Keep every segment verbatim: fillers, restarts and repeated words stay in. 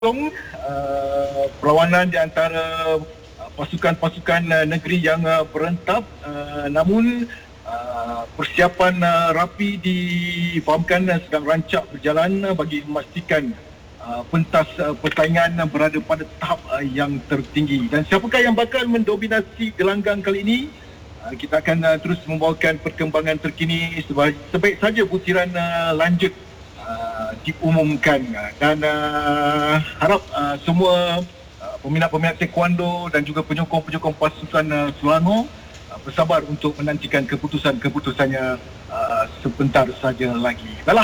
uh, perlawanan di antara uh, pasukan-pasukan uh, negeri yang uh, berentap, uh, namun uh, persiapan uh, rapi difahamkan uh, sedang rancak berjalan uh, bagi memastikan uh, pentas uh, persaingan uh, berada pada tahap uh, yang tertinggi. Dan siapakah yang bakal mendominasi gelanggang kali ini? Uh, kita akan uh, terus membawakan perkembangan terkini sebaik, sebaik saja butiran uh, lanjut Uh, diumumkan, dan uh, harap uh, semua uh, peminat-peminat taekwondo dan juga penyokong-penyokong pasukan uh, Selangor uh, bersabar untuk menantikan keputusan-keputusannya uh, sebentar saja lagi. Baiklah,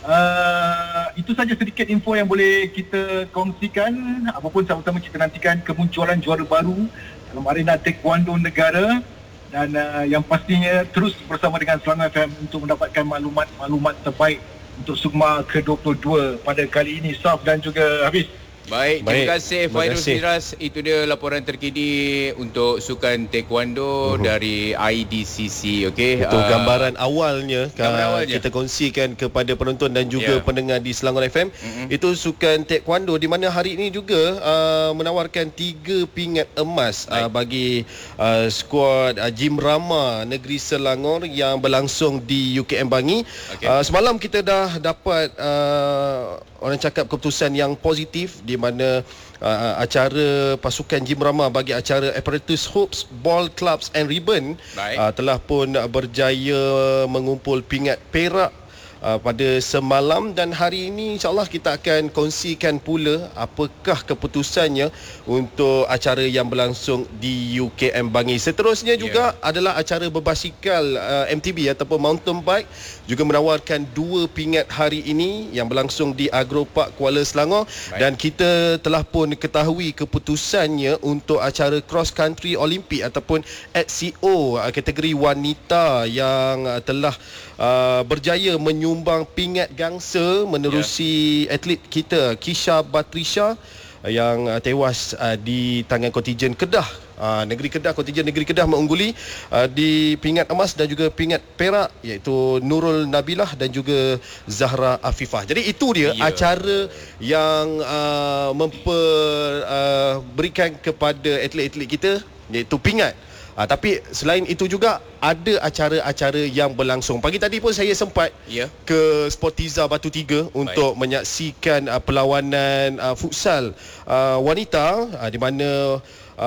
uh, itu saja sedikit info yang boleh kita kongsikan. Apapun sama-sama kita nantikan kemunculan juara baru dalam arena taekwondo negara, dan uh, yang pastinya terus bersama dengan Selangor F M untuk mendapatkan maklumat-maklumat terbaik untuk Sukma ke dua puluh dua pada kali ini. Saf dan juga Hafiz. Baik, terima kasih Fairuz Miras. Itu dia laporan terkini untuk sukan taekwondo uh-huh. dari I D C C. Okey. Itu uh, gambaran awalnya, gambaran awalnya kita kongsikan kepada penonton dan juga yeah. pendengar di Selangor F M. Uh-huh. Itu sukan taekwondo di mana hari ini juga uh, menawarkan tiga pingat emas uh, bagi uh, skuad uh, Jim Rama Negeri Selangor yang berlangsung di U K M Bangi. Okay. Uh, semalam kita dah dapat uh, orang cakap keputusan yang positif di mana uh, acara pasukan Jim Rama bagi acara Apparatus Hoops, Ball Clubs and Ribbon uh, telah pun berjaya mengumpul pingat perak uh, pada semalam, dan hari ini insyaAllah kita akan kongsikan pula apakah keputusannya untuk acara yang berlangsung di U K M Bangi. Seterusnya juga yeah. adalah acara berbasikal uh, M T B ataupun mountain bike, juga menawarkan dua pingat hari ini yang berlangsung di Agro Park Kuala Selangor. Baik. Dan kita telah pun ketahui keputusannya untuk acara cross country Olimpik ataupun H C O kategori wanita yang telah uh, berjaya menyumbang pingat gangsa menerusi yeah. atlet kita Kisha Batrisha yang uh, tewas uh, di tangan kontijen Kedah. Uh, negeri Kedah, kontijen negeri Kedah mengungguli uh, di pingat emas dan juga pingat perak, iaitu Nurul Nabilah dan juga Zahra Afifah. Jadi itu dia yeah. acara yang uh, memberikan uh, kepada atlet-atlet kita, iaitu pingat. Uh, tapi selain itu juga ada acara-acara yang berlangsung. Pagi tadi pun saya sempat yeah. ke Sportiza Batu Tiga untuk Baik. menyaksikan uh, perlawanan uh, futsal uh, wanita uh, di mana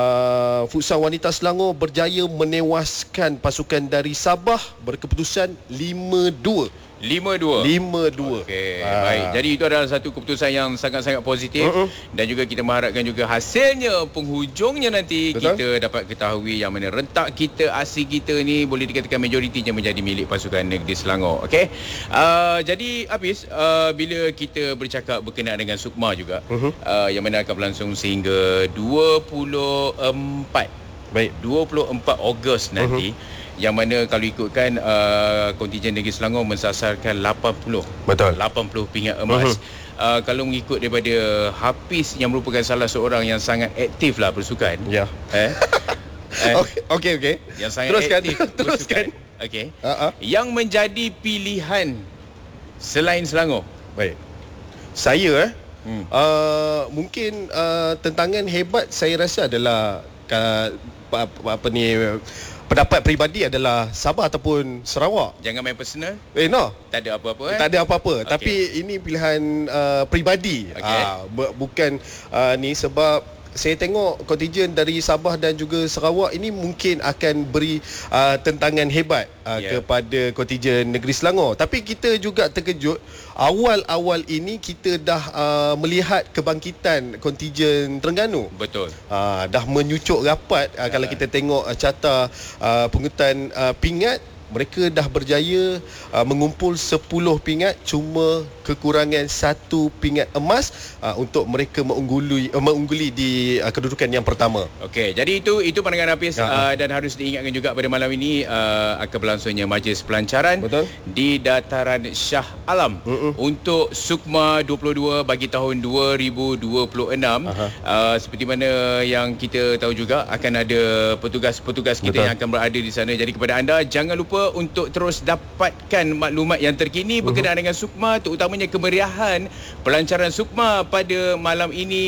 Uh, futsal wanita Selangor berjaya menewaskan pasukan dari Sabah berkeputusan lima dua. lima dua. lima dua. Okey, ha. Baik. Jadi itu adalah satu keputusan yang sangat-sangat positif, uh-uh. dan juga kita mengharapkan juga hasilnya penghujungnya nanti Betul? kita dapat ketahui yang mana rentak kita, asli kita ni boleh dikatakan majoritinya menjadi milik pasukan negeri Selangor. Okey. Uh, jadi Hafiz, uh, bila kita bercakap berkenaan dengan Sukma juga, uh-huh. uh, yang mana akan berlangsung sehingga dua puluh empat. Baik, dua puluh empat Ogos nanti. Uh-huh. Yang mana kalau ikutkan uh, kontijen negeri Selangor mensasarkan lapan puluh. Betul. lapan puluh pingat emas. Uh-huh. Uh, kalau mengikut daripada Hafiz yang merupakan salah seorang yang sangat aktif lah bersukan. Ya. Eh? eh? Okey, okey. Okay. Yang sangat teruskan, aktif teruskan. Okey. Uh-huh. Yang menjadi pilihan selain Selangor. Baik. Saya eh hmm. uh, mungkin uh, tentangan hebat saya rasa adalah uh, apa, apa ni pendapat peribadi adalah Sabah ataupun Sarawak. Jangan main personal. Eh no, tak ada apa-apa eh? Tak ada apa-apa. Okay. Tapi ini pilihan uh, peribadi. Okay. Uh, bukan uh, ni sebab saya tengok kontijen dari Sabah dan juga Sarawak ini mungkin akan beri uh, tentangan hebat uh, yeah. kepada kontijen negeri Selangor. Tapi kita juga terkejut, awal-awal ini kita dah uh, melihat kebangkitan kontijen Terengganu. Betul. Uh, dah menyucuk rapat uh, yeah. kalau kita tengok uh, carta uh, pungutan uh, pingat. Mereka dah berjaya uh, mengumpul sepuluh pingat, cuma kekurangan satu pingat emas uh, untuk mereka mengungguli uh, mengungguli di uh, kedudukan yang pertama. Okey, jadi itu itu pandangan Hafiz, uh, dan harus diingatkan juga pada malam ini uh, akan berlangsungnya majlis pelancaran Betul? di Dataran Shah Alam uh-uh. untuk Sukma dua puluh dua bagi tahun dua ribu dua puluh enam. Uh, seperti mana yang kita tahu juga akan ada petugas-petugas kita Betul. yang akan berada di sana. Jadi kepada anda jangan lupa cuba untuk terus dapatkan maklumat yang terkini berkenaan uh-huh. dengan SUKMA, terutamanya kemeriahan pelancaran SUKMA pada malam ini.